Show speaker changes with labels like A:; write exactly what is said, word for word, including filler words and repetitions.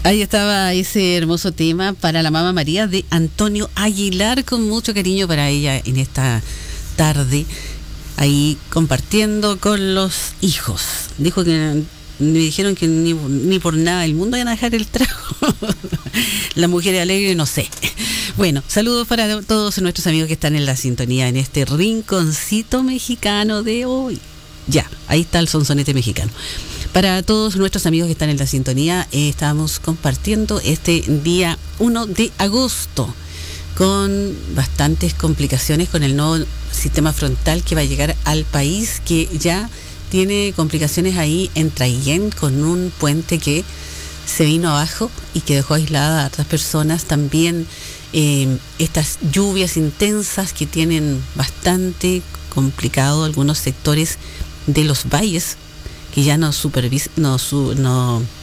A: Ahí estaba ese hermoso tema para la Mamá María de Antonio Aguilar, con mucho cariño para ella en esta tarde, ahí compartiendo con los hijos. Dijo que me dijeron que ni, ni por nada del mundo iban a dejar el trago. La mujer alegre, no sé. Bueno, saludos para todos nuestros amigos que están en la sintonía en este rinconcito mexicano de hoy. Ya, ahí está el sonsonete mexicano. Para todos nuestros amigos que estamos en la sintonía, eh, estamos compartiendo este día uno de agosto con bastantes complicaciones con el nuevo sistema frontal que va a llegar al país, que ya tiene complicaciones ahí en Traillén, con un puente que se vino abajo y que dejó aislada a otras personas. También eh, estas lluvias intensas que tienen bastante complicado algunos sectores de los valles, que ya no supervis no, su no